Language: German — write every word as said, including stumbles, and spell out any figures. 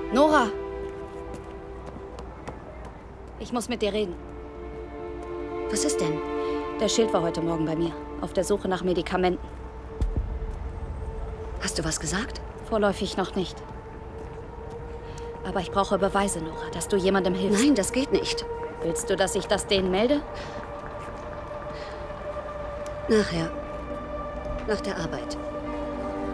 Nora! Ich muss mit dir reden. Was ist denn? Der Schild war heute Morgen bei mir, auf der Suche nach Medikamenten. Hast du was gesagt? Vorläufig noch nicht. Aber ich brauche Beweise, Nora, dass du jemandem hilfst. Nein, das geht nicht. Willst du, dass ich das denen melde? Nachher. Nach der Arbeit.